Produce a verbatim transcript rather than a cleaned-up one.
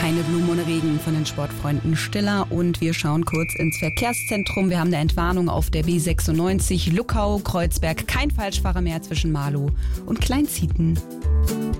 Keine Blumen ohne Regen von den Sportfreunden Stiller. Und wir schauen kurz ins Verkehrszentrum. Wir haben eine Entwarnung auf der B sechsundneunzig Luckau, Kreuzberg. Kein Falschfahrer mehr zwischen Marlow und Kleinzieten.